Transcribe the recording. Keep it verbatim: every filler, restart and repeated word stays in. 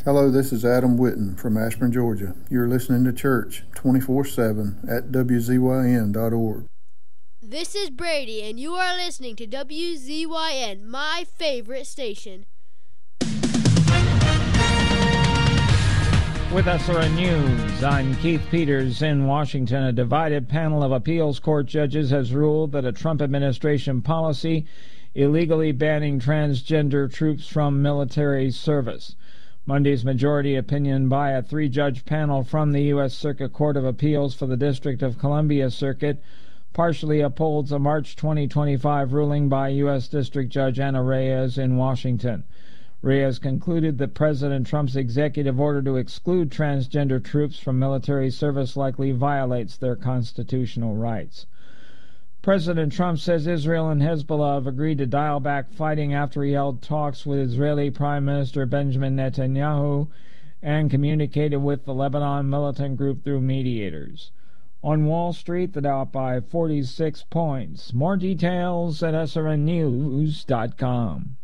Hello, this is Adam Witten from Ashburn, Georgia. You're listening to Church twenty-four seven at W Z Y N dot org. This is Brady, and you are listening to W Z Y N, my favorite station. With S R N News, I'm Keith Peters in Washington. A divided panel of appeals court judges has ruled that a Trump administration policy illegally banning transgender troops from military service. Monday's majority opinion by a three-judge panel from the U S Circuit Court of Appeals for the District of Columbia Circuit partially upholds a March twenty twenty-five ruling by U S District Judge Anna Reyes in Washington. Reyes concluded that President Trump's executive order to exclude transgender troops from military service likely violates their constitutional rights. President Trump says Israel and Hezbollah have agreed to dial back fighting after he held talks with Israeli Prime Minister Benjamin Netanyahu and communicated with the Lebanon militant group through mediators. On Wall Street, the Dow up by forty-six points. More details at S R N news dot com.